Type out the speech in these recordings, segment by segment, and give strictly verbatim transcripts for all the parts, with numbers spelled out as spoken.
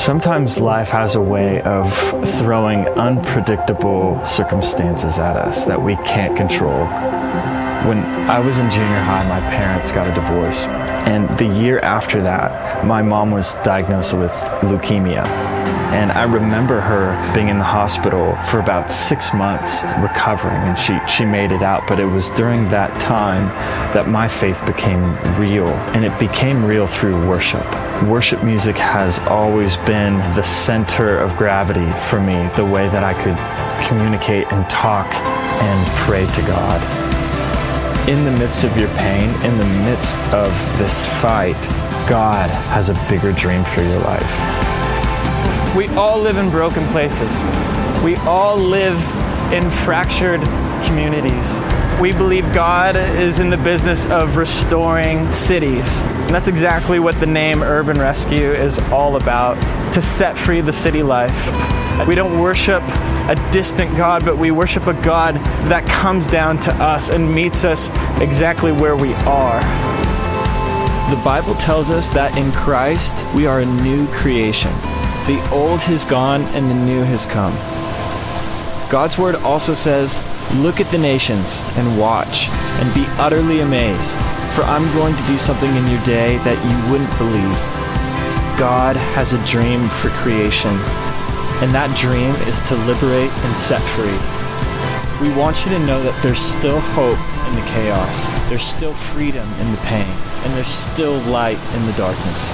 Sometimes life has a way of throwing unpredictable circumstances at us that we can't control. When I was in junior high, my parents got a divorce, and the year after that, my mom was diagnosed with leukemia. And I remember her being in the hospital for about six months recovering, and she, she made it out. But it was during that time that my faith became real, and it became real through worship. Worship music has always been the center of gravity for me, the way that I could communicate and talk and pray to God. In the midst of your pain, in the midst of this fight, God has a bigger dream for your life. We all live in broken places. We all live in fractured communities. We believe God is in the business of restoring cities. And that's exactly what the name Urban Rescue is all about, to set free the city life. We don't worship a distant God, but we worship a God that comes down to us and meets us exactly where we are. The Bible tells us that in Christ, we are a new creation. The old has gone and the new has come. God's word also says, look at the nations and watch and be utterly amazed, for I'm going to do something in your day that you wouldn't believe. God has a dream for creation, and that dream is to liberate and set free. We want you to know that there's still hope in the chaos. There's still freedom in the pain, and there's still light in the darkness.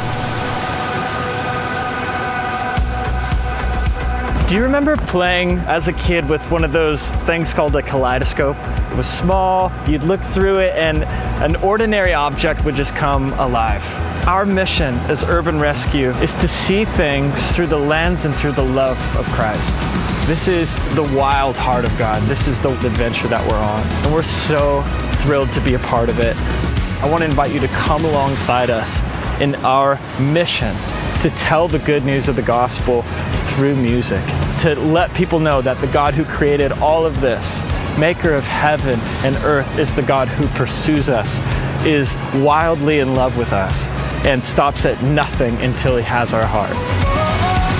Do you remember playing as a kid with one of those things called a kaleidoscope? It was small, you'd look through it, and an ordinary object would just come alive. Our mission as Urban Rescue is to see things through the lens and through the love of Christ. This is the wild heart of God. This is the adventure that we're on, and we're so thrilled to be a part of it. I want to invite you to come alongside us in our mission to tell the good news of the gospel through music, to let people know that the God who created all of this, maker of heaven and earth, is the God who pursues us, is wildly in love with us, and stops at nothing until he has our heart.